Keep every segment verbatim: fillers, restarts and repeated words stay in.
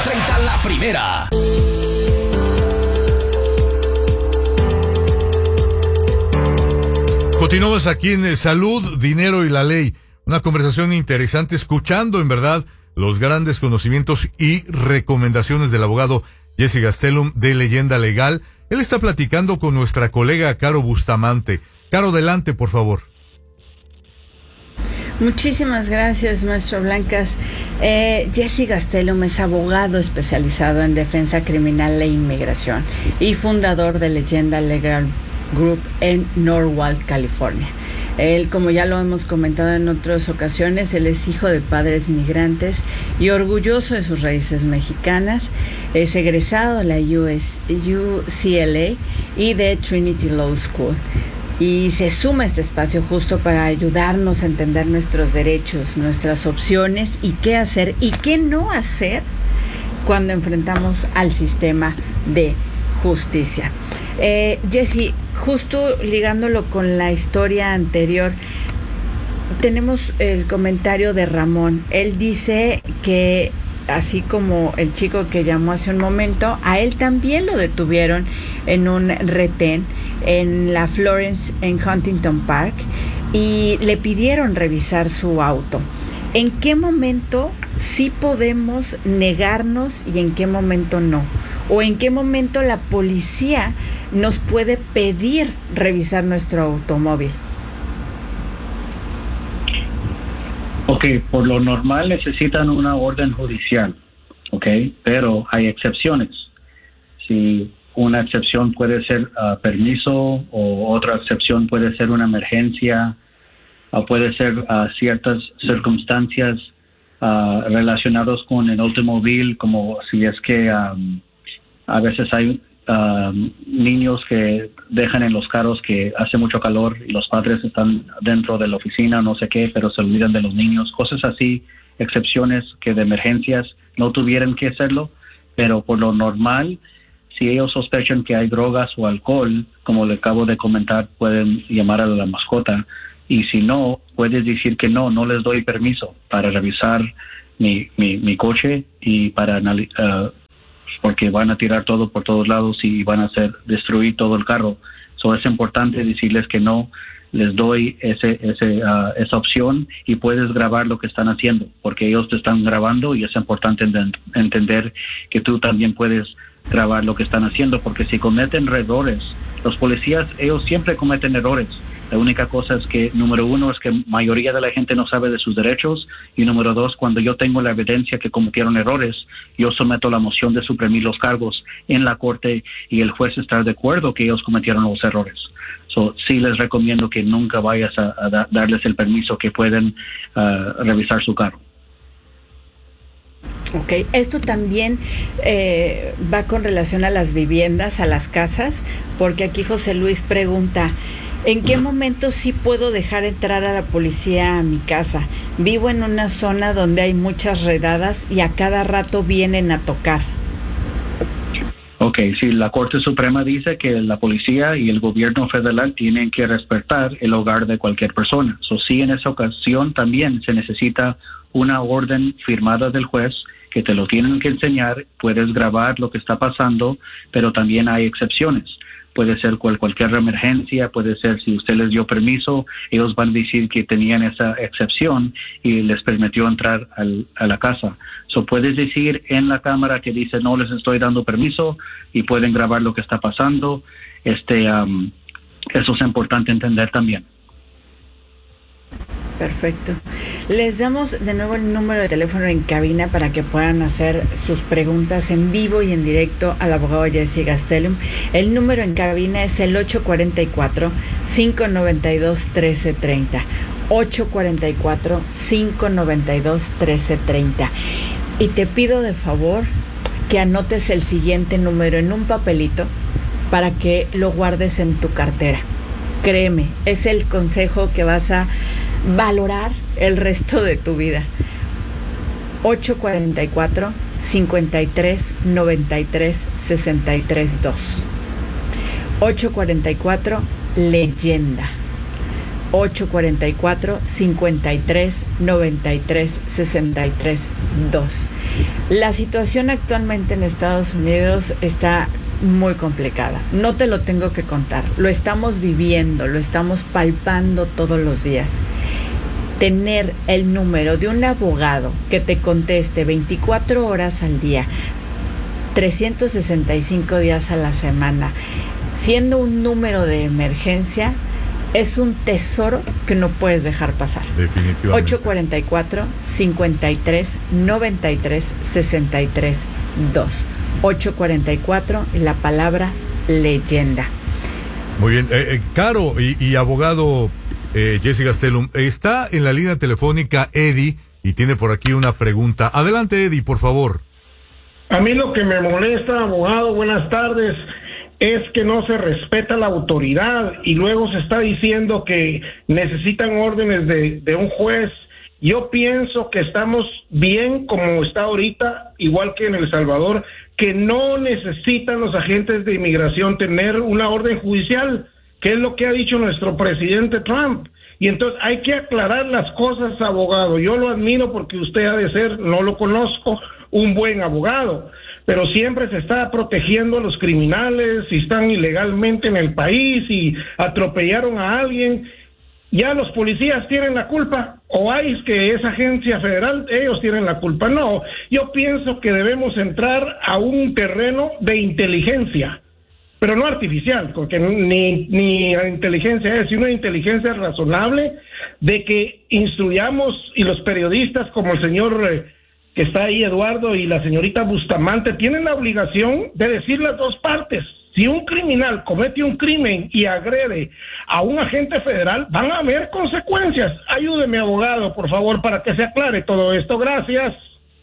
treinta La Primera. Continuamos aquí en Salud, Dinero y la Ley. Una conversación interesante, escuchando en verdad los grandes conocimientos y recomendaciones del abogado Jesse Gastelum de Leyenda Legal. Él está platicando con nuestra colega Caro Bustamante. Caro, adelante, por favor. Muchísimas gracias, maestro Blancas. Eh, Jesse Gastelum es abogado especializado en defensa criminal e inmigración y fundador de Leyenda Legal Group en Norwalk, California. Él, como ya lo hemos comentado en otras ocasiones, él es hijo de padres migrantes y orgulloso de sus raíces mexicanas. Es egresado de la U C L A y de Trinity Law School. Y se suma a este espacio justo para ayudarnos a entender nuestros derechos, nuestras opciones y qué hacer y qué no hacer cuando enfrentamos al sistema de justicia. Eh, Jesse, justo ligándolo con la historia anterior, tenemos el comentario de Ramón. Él dice que, así como el chico que llamó hace un momento, a él también lo detuvieron en un retén en la Florence en Huntington Park y le pidieron revisar su auto. ¿En qué momento sí podemos negarnos y en qué momento no? ¿O en qué momento la policía nos puede pedir revisar nuestro automóvil? Ok, por lo normal necesitan una orden judicial, ok, pero hay excepciones. Si una excepción puede ser uh, permiso o otra excepción puede ser una emergencia o puede ser uh, ciertas circunstancias uh, relacionadas con el automóvil, como si es que um, a veces hay uh, niños que dejan en los carros que hace mucho calor y los padres están dentro de la oficina, no sé qué, pero se olvidan de los niños, cosas así, excepciones que de emergencias no tuvieran que hacerlo, pero por lo normal, si ellos sospechan que hay drogas o alcohol, como le acabo de comentar, pueden llamar a la mascota, y si no, puedes decir que no, no les doy permiso para revisar mi, mi, mi coche y para analizar, uh, porque van a tirar todo por todos lados y van a hacer destruir todo el carro. So es importante decirles que no, les doy ese, ese, uh, esa opción y puedes grabar lo que están haciendo, porque ellos te están grabando y es importante ent- entender que tú también puedes grabar lo que están haciendo, porque si cometen errores, los policías, ellos siempre cometen errores. La única cosa es que, número uno, es que mayoría de la gente no sabe de sus derechos, y número dos, cuando yo tengo la evidencia que cometieron errores, yo someto la moción de suprimir los cargos en la corte y el juez está de acuerdo que ellos cometieron los errores. So, sí les recomiendo que nunca vayas a, a da, darles el permiso que pueden uh, revisar su carro. Ok, esto también eh, va con relación a las viviendas, a las casas, porque aquí José Luis pregunta, ¿en qué momento sí puedo dejar entrar a la policía a mi casa? Vivo en una zona donde hay muchas redadas y a cada rato vienen a tocar. Ok, si la Corte Suprema dice que la policía y el gobierno federal tienen que respetar el hogar de cualquier persona. So, sí, en esa ocasión también se necesita una orden firmada del juez que te lo tienen que enseñar, puedes grabar lo que está pasando, pero también hay excepciones. Puede ser cual, cualquier emergencia, puede ser si usted les dio permiso, ellos van a decir que tenían esa excepción y les permitió entrar al, a la casa. So, puedes decir en la cámara que dice no les estoy dando permiso y pueden grabar lo que está pasando. Este, um, eso es importante entender también. Perfecto. Les damos de nuevo el número de teléfono en cabina para que puedan hacer sus preguntas en vivo y en directo al abogado Jesse Gastelum. El número en cabina es el ocho cuatro cuatro, cinco nueve dos, uno tres tres cero. ocho cuatro cuatro, cinco nueve dos, uno tres tres cero. Y te pido de favor que anotes el siguiente número en un papelito para que lo guardes en tu cartera. Créeme, es el consejo que vas a valorar el resto de tu vida. ocho cuatro cuatro, cinco tres, nueve tres, seis tres dos. ocho cuatro cuatro, leyenda. ocho cuatro cuatro, cinco tres, nueve tres, seis tres dos. La situación actualmente en Estados Unidos está muy complicada. No te lo tengo que contar. Lo estamos viviendo, lo estamos palpando todos los días. Tener el número de un abogado que te conteste veinticuatro horas al día, trescientos sesenta y cinco días a la semana, siendo un número de emergencia, es un tesoro que no puedes dejar pasar. Definitivamente. ocho cuatro cuatro, cinco tres, nueve tres, seis tres dos. ocho cuatro cuatro, la palabra leyenda. Muy bien. Eh, eh, Caro y, y abogado eh, Jesse Gastelum, está en la línea telefónica Eddie y tiene por aquí una pregunta. Adelante, Eddie, por favor. A mí lo que me molesta, abogado, buenas tardes, es que no se respeta la autoridad y luego se está diciendo que necesitan órdenes de, de un juez. Yo pienso que estamos bien como está ahorita, igual que en El Salvador, que no necesitan los agentes de inmigración tener una orden judicial, que es lo que ha dicho nuestro presidente Trump. Y entonces hay que aclarar las cosas, abogado. Yo lo admiro porque usted ha de ser, no lo conozco, un buen abogado, pero siempre se está protegiendo a los criminales, si están ilegalmente en el país y atropellaron a alguien. Ya los policías tienen la culpa, o hay que es agencia federal, ellos tienen la culpa. No, yo pienso que debemos entrar a un terreno de inteligencia, pero no artificial, porque ni, ni la inteligencia es, sino una inteligencia razonable de que instruyamos, y los periodistas como el señor eh, que está ahí, Eduardo, y la señorita Bustamante, tienen la obligación de decir las dos partes. Si un criminal comete un crimen y agrede a un agente federal, van a haber consecuencias. Ayúdeme, abogado, por favor, para que se aclare todo esto. Gracias.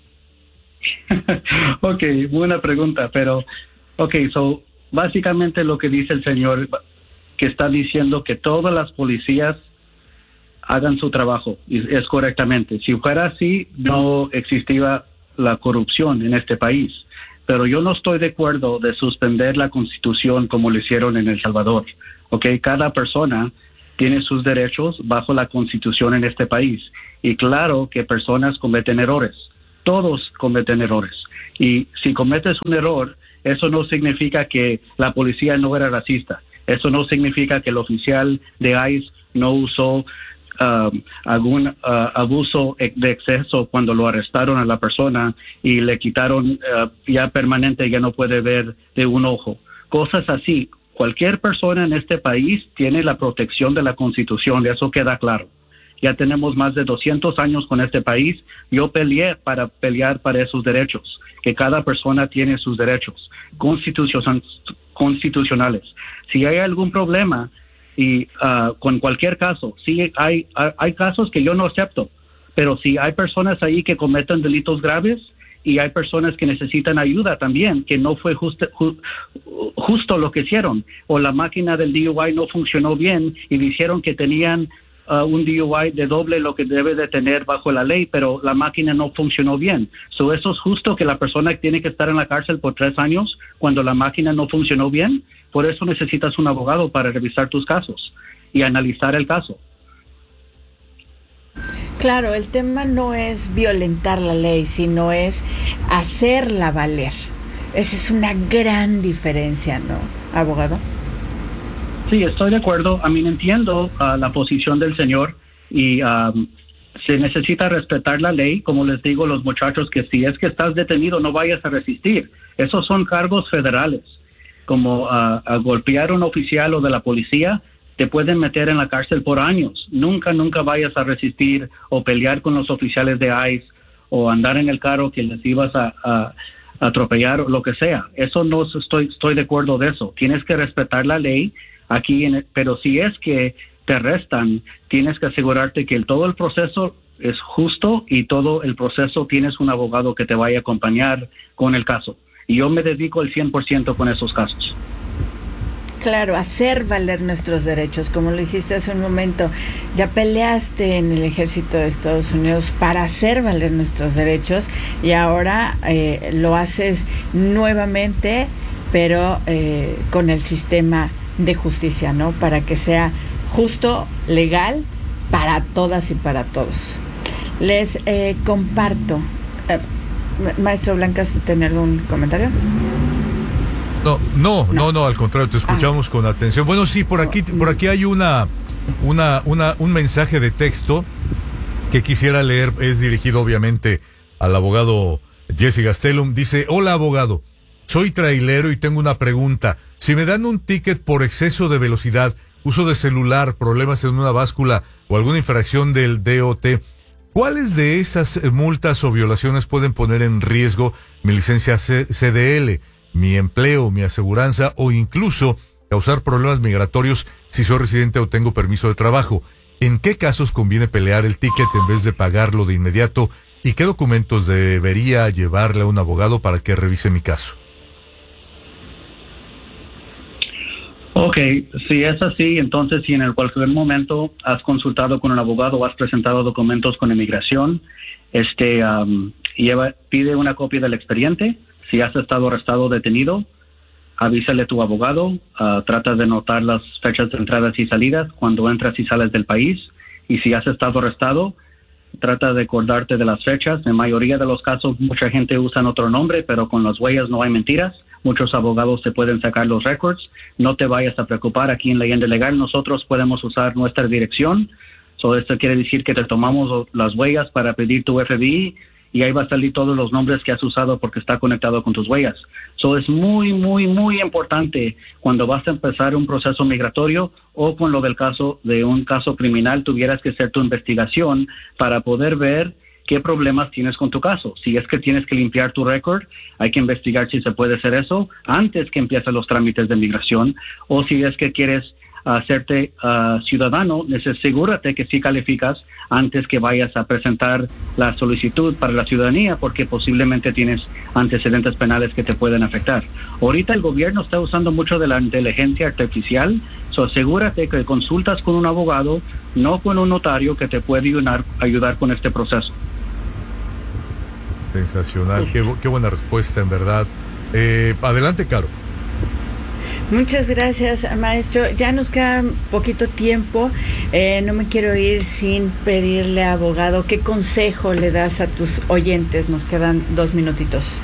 Ok, buena pregunta, pero, ok, so, básicamente lo que dice el señor, que está diciendo que todas las policías hagan su trabajo, y es correctamente. Si fuera así, no existiría la corrupción en este país. Pero yo no estoy de acuerdo de suspender la Constitución como lo hicieron en El Salvador. Okay, cada persona tiene sus derechos bajo la Constitución en este país. Y claro que personas cometen errores. Todos cometen errores. Y si cometes un error, eso no significa que la policía no era racista. Eso no significa que el oficial de I C E no usó Uh, algún uh, abuso de exceso cuando lo arrestaron a la persona y le quitaron uh, ya permanente, ya no puede ver de un ojo. Cosas así. Cualquier persona en este país tiene la protección de la Constitución, eso queda claro. Ya tenemos más de doscientos años con este país. Yo peleé para pelear para esos derechos, que cada persona tiene sus derechos constitucion- constitucionales. Si hay algún problema y uh, con cualquier caso, sí hay, hay casos que yo no acepto, pero si hay personas ahí que cometen delitos graves y hay personas que necesitan ayuda también, que no fue justo, ju, justo lo que hicieron, o la máquina del D U I no funcionó bien y dijeron que tenían uh, un D U I de doble lo que debe de tener bajo la ley, pero la máquina no funcionó bien. So, ¿eso es justo que la persona tiene que estar en la cárcel por tres años cuando la máquina no funcionó bien? Por eso necesitas un abogado para revisar tus casos y analizar el caso. Claro, el tema no es violentar la ley, sino es hacerla valer. Esa es una gran diferencia, ¿no, abogado? Sí, estoy de acuerdo. A mí entiendo uh, la posición del señor y um, se necesita respetar la ley. Como les digo a los muchachos, que si es que estás detenido, no vayas a resistir. Esos son cargos federales. Como uh, a golpear a un oficial o de la policía, te pueden meter en la cárcel por años. Nunca, nunca vayas a resistir o pelear con los oficiales de I C E o andar en el carro que les ibas a, a, a atropellar o lo que sea. Eso no estoy, estoy de acuerdo de eso. Tienes que respetar la ley aquí, en el, pero si es que te arrestan, tienes que asegurarte que el, todo el proceso es justo y todo el proceso tienes un abogado que te vaya a acompañar con el caso. Y yo me dedico al cien por ciento con esos casos. Claro, hacer valer nuestros derechos, como lo dijiste hace un momento. Ya peleaste en el ejército de Estados Unidos para hacer valer nuestros derechos y ahora eh, lo haces nuevamente, pero eh, con el sistema de justicia, ¿no? Para que sea justo, legal, para todas y para todos. Les eh, comparto. Eh, Maestro Blancas, ¿tiene algún comentario? No, no, no, no, no, al contrario, te escuchamos ah. con atención. Bueno, sí, por aquí, por aquí hay una, una, una, un mensaje de texto que quisiera leer. Es dirigido obviamente al abogado Jesse Gastelum. Dice: hola, abogado, soy trailero y tengo una pregunta. Si me dan un ticket por exceso de velocidad, uso de celular, problemas en una báscula o alguna infracción del D O T, ¿cuáles de esas multas o violaciones pueden poner en riesgo mi licencia C D L, mi empleo, mi aseguranza o incluso causar problemas migratorios si soy residente o tengo permiso de trabajo? ¿En qué casos conviene pelear el ticket en vez de pagarlo de inmediato? ¿Y qué documentos debería llevarle a un abogado para que revise mi caso? Ok, si es así, entonces si en cualquier momento has consultado con un abogado o has presentado documentos con inmigración, este, um, lleva, pide una copia del expediente. Si has estado arrestado o detenido, avísale a tu abogado, uh, trata de notar las fechas de entradas y salidas cuando entras y sales del país. Y si has estado arrestado, trata de acordarte de las fechas. En mayoría de los casos, mucha gente usa otro nombre, pero con las huellas no hay mentiras. Muchos abogados se pueden sacar los récords. No te vayas a preocupar. Aquí en Leyenda Legal nosotros podemos usar nuestra dirección. So, esto quiere decir que te tomamos las huellas para pedir tu F B I y ahí va a salir todos los nombres que has usado porque está conectado con tus huellas. So, es muy, muy, muy importante cuando vas a empezar un proceso migratorio o con lo del caso de un caso criminal, tuvieras que hacer tu investigación para poder ver qué problemas tienes con tu caso. Si es que tienes que limpiar tu récord, hay que investigar si se puede hacer eso antes que empiecen los trámites de migración. O si es que quieres hacerte uh, ciudadano, asegúrate que sí calificas antes que vayas a presentar la solicitud para la ciudadanía, porque posiblemente tienes antecedentes penales que te pueden afectar. Ahorita el gobierno está usando mucho de la inteligencia artificial, so asegúrate que consultas con un abogado, no con un notario que te puede ayudar, ayudar con este proceso. Sensacional, qué, qué buena respuesta, en verdad. Eh, adelante, Caro. Muchas gracias, maestro. Ya nos queda poquito tiempo. Eh, no me quiero ir sin pedirle, abogado, ¿qué consejo le das a tus oyentes? Nos quedan dos minutitos.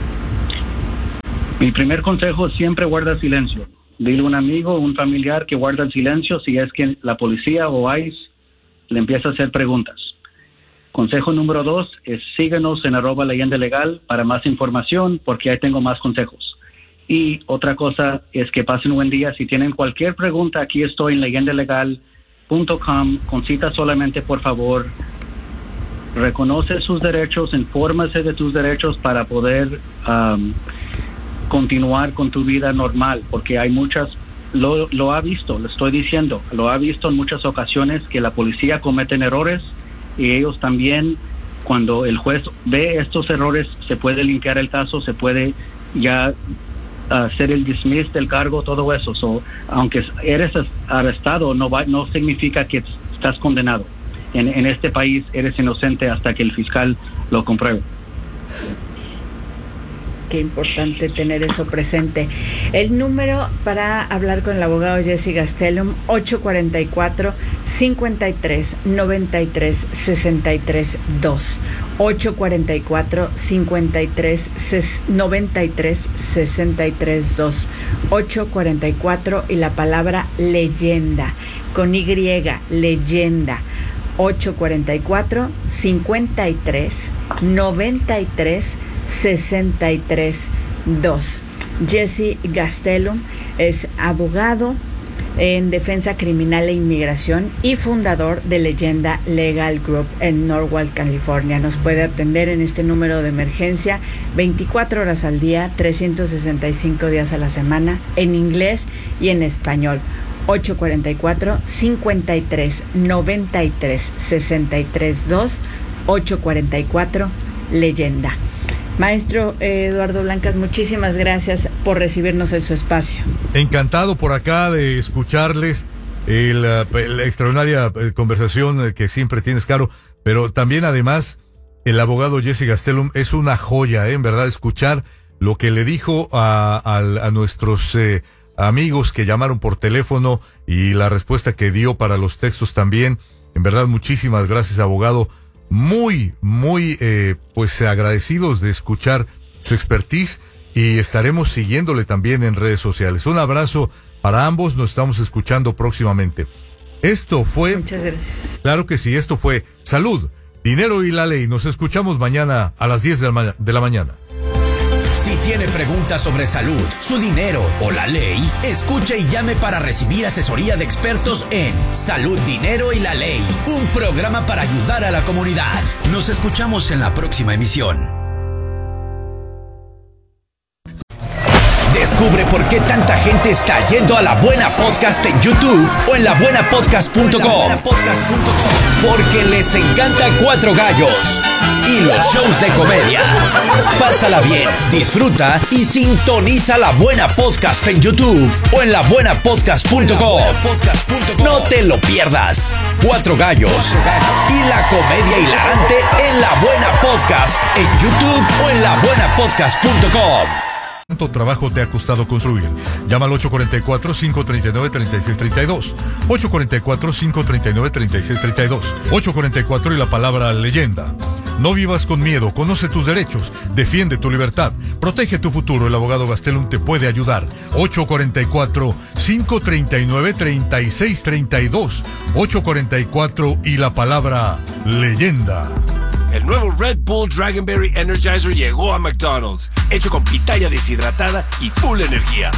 Mi primer consejo: siempre guarda silencio. Dile a un amigo o un familiar que guarda el silencio si es que la policía o I C E le empieza a hacer preguntas. Consejo número dos es síguenos en arroba leyenda legal para más información, porque ahí tengo más consejos. Y otra cosa es que pasen un buen día. Si tienen cualquier pregunta, aquí estoy en leyenda legal punto com. Con cita solamente, por favor. Reconoce sus derechos, infórmase de tus derechos para poder um, continuar con tu vida normal, porque hay muchas, lo, lo ha visto, le estoy diciendo, lo ha visto en muchas ocasiones que la policía cometen errores y ellos también, cuando el juez ve estos errores, se puede limpiar el caso, se puede ya hacer el dismiss del cargo, todo eso. So, aunque eres arrestado, no va, no significa que estás condenado. En, en este país eres inocente hasta que el fiscal lo compruebe. Qué importante tener eso presente. El número para hablar con el abogado Jesse Gastelum: ocho cuatro cuatro, cinco tres, nueve tres, seis tres dos. ocho cuatro cuatro, cinco tres, nueve tres, seis tres dos. ocho cuatro cuatro y la palabra leyenda, con Y, leyenda. ocho cuatro cuatro, cinco tres, nueve tres, sesenta y tres dos. Jesse Gastelum es abogado en defensa criminal e inmigración y fundador de Leyenda Legal Group en Norwalk, California. Nos puede atender en este número de emergencia veinticuatro horas al día, trescientos sesenta y cinco días a la semana, en inglés y en español. ocho cuatro cuatro, cinco tres, nueve tres, seis tres dos. ocho cuatro cuatro, leyenda. Maestro eh, Eduardo Blancas, muchísimas gracias por recibirnos en su espacio. Encantado por acá de escucharles, el, la extraordinaria conversación que siempre tienes, Caro, pero también además el abogado Jesse Gastelum es una joya, ¿eh? En verdad, escuchar lo que le dijo a, a, a nuestros eh, amigos que llamaron por teléfono y la respuesta que dio para los textos también. En verdad, muchísimas gracias, abogado. Muy, muy, eh, pues agradecidos de escuchar su expertise y estaremos siguiéndole también en redes sociales. Un abrazo para ambos, nos estamos escuchando próximamente. Esto fue... Muchas gracias. Claro que sí, esto fue Salud, Dinero y la Ley. Nos escuchamos mañana a las diez de la, ma- de la mañana. Si tiene preguntas sobre salud, su dinero o la ley, escuche y llame para recibir asesoría de expertos en Salud, Dinero y la Ley, un programa para ayudar a la comunidad. Nos escuchamos en la próxima emisión. Descubre por qué tanta gente está yendo a La Buena Podcast en YouTube o en la buena podcast punto com. Porque les encanta Cuatro Gallos y los shows de comedia. Pásala bien, disfruta y sintoniza La Buena Podcast en YouTube o en la buena podcast punto com. No te lo pierdas. Cuatro Gallos y la comedia hilarante en La Buena Podcast en YouTube o en la buena podcast punto com. ¿Cuánto trabajo te ha costado construir? Llama al ocho cuatro cuatro, cinco tres nueve, tres seis tres dos. ocho cuatro cuatro, cinco tres nueve, tres seis tres dos. ocho cuatro cuatro y la palabra leyenda. No vivas con miedo, conoce tus derechos, defiende tu libertad, protege tu futuro. El abogado Gastelum te puede ayudar. ocho cuatro cuatro, cinco tres nueve, tres seis tres dos. ocho cuatro cuatro y la palabra leyenda. El nuevo Red Bull Dragonberry Energizer llegó a McDonald's, hecho con pitaya deshidratada y full energía.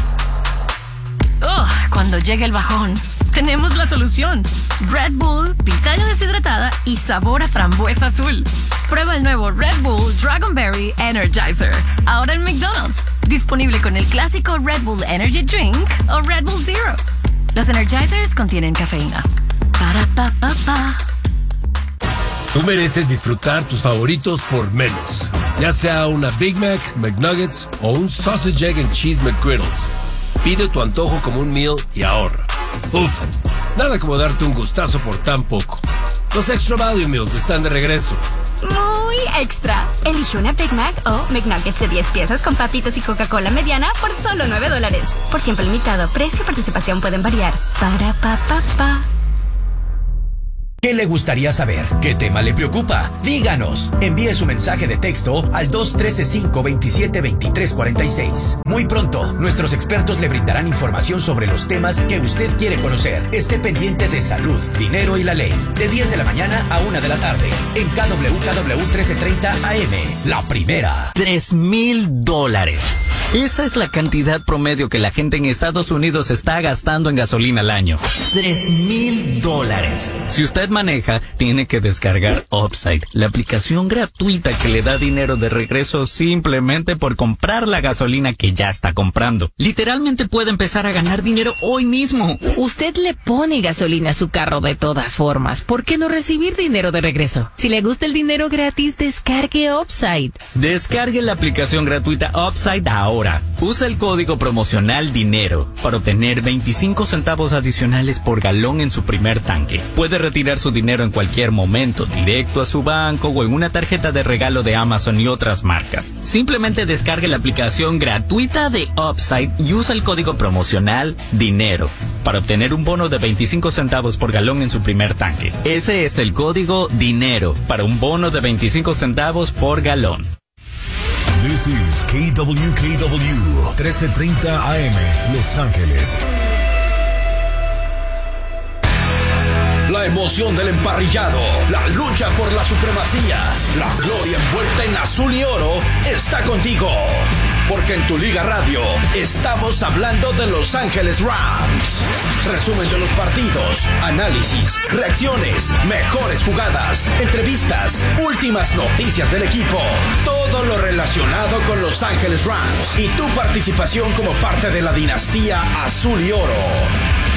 Ugh, cuando llegue el bajón, tenemos la solución. Red Bull, pitaya deshidratada y sabor a frambuesa azul. Prueba el nuevo Red Bull Dragonberry Energizer, ahora en McDonald's. Disponible con el clásico Red Bull Energy Drink o Red Bull Zero. Los Energizers contienen cafeína. Para pa pa pa. Tú mereces disfrutar tus favoritos por menos, ya sea una Big Mac, McNuggets o un Sausage, Egg and Cheese McGriddles. Pide tu antojo como un meal y ahorra. Uf, nada como darte un gustazo por tan poco. Los Extra Value Meals están de regreso. Muy extra. Elige una Big Mac o McNuggets de diez piezas con papitas y Coca-Cola mediana por solo nueve dólares. Por tiempo limitado, precio y participación pueden variar. Para pa pa pa. ¿Qué le gustaría saber? ¿Qué tema le preocupa? Díganos. Envíe su mensaje de texto al dos uno tres, cinco dos siete, dos tres cuatro seis. Muy pronto, nuestros expertos le brindarán información sobre los temas que usted quiere conocer. Esté pendiente de Salud, Dinero y la Ley, de diez de la mañana a una de la tarde, en K W K W trece treinta A M, la primera. Tres mil dólares. Esa es la cantidad promedio que la gente en Estados Unidos está gastando en gasolina al año. Tres mil dólares. Si usted maneja, tiene que descargar Upside, la aplicación gratuita que le da dinero de regreso simplemente por comprar la gasolina que ya está comprando. Literalmente puede empezar a ganar dinero hoy mismo. Usted le pone gasolina a su carro de todas formas. ¿Por qué no recibir dinero de regreso? Si le gusta el dinero gratis, descargue Upside. Descargue la aplicación gratuita Upside ahora. Usa el código promocional DINERO para obtener veinticinco centavos adicionales por galón en su primer tanque. Puede retirar su dinero en cualquier momento, directo a su banco o en una tarjeta de regalo de Amazon y otras marcas. Simplemente descargue la aplicación gratuita de Upside y usa el código promocional DINERO para obtener un bono de veinticinco centavos por galón en su primer tanque. Ese es el código DINERO para un bono de veinticinco centavos por galón. This is K W K W trece treinta A M, Los Ángeles. La emoción del emparrillado, la lucha por la supremacía, la gloria envuelta en azul y oro está contigo. Porque en tu Liga Radio estamos hablando de Los Ángeles Rams. Resumen de los partidos, análisis, reacciones, mejores jugadas, entrevistas, últimas noticias del equipo. Todo lo relacionado con Los Ángeles Rams y tu participación como parte de la dinastía azul y oro.